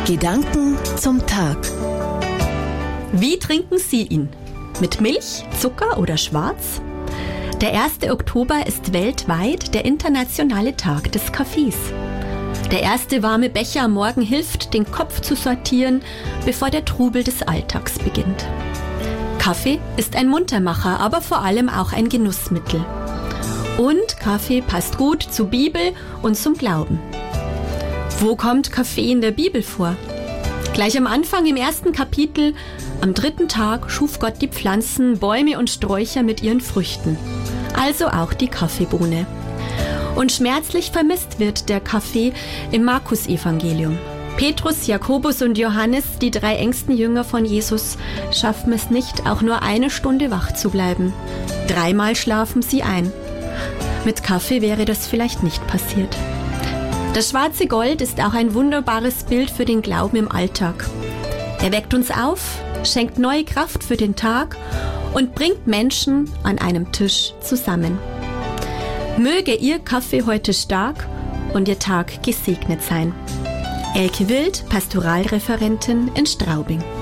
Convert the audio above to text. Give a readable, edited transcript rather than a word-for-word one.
Gedanken zum Tag. Wie trinken Sie ihn? Mit Milch, Zucker oder schwarz? Der 1. Oktober ist weltweit der internationale Tag des Kaffees. Der erste warme Becher am Morgen hilft, den Kopf zu sortieren, bevor der Trubel des Alltags beginnt. Kaffee ist ein Muntermacher, aber vor allem auch ein Genussmittel. Und Kaffee passt gut zur Bibel und zum Glauben. Wo kommt Kaffee in der Bibel vor? Gleich am Anfang im 1. Kapitel: Am 3. Tag schuf Gott die Pflanzen, Bäume und Sträucher mit ihren Früchten. Also auch die Kaffeebohne. Und schmerzlich vermisst wird der Kaffee im Markus-Evangelium. Petrus, Jakobus und Johannes, die 3 engsten Jünger von Jesus, schaffen es nicht, auch nur eine Stunde wach zu bleiben. 3-mal schlafen sie ein. Mit Kaffee wäre das vielleicht nicht passiert. Das schwarze Gold ist auch ein wunderbares Bild für den Glauben im Alltag. Er weckt uns auf, schenkt neue Kraft für den Tag und bringt Menschen an einem Tisch zusammen. Möge Ihr Kaffee heute stark und Ihr Tag gesegnet sein. Elke Wild, Pastoralreferentin in Straubing.